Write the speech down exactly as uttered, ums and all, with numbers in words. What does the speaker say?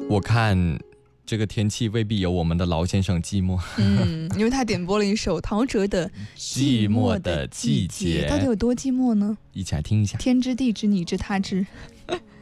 我看这个天气未必有我们的劳先生寂寞。 嗯，因为他点播了一首陶喆的《 寂寞的季节》， 到底有多寂寞呢？ 一起来听一下。 天知地知，你知他知。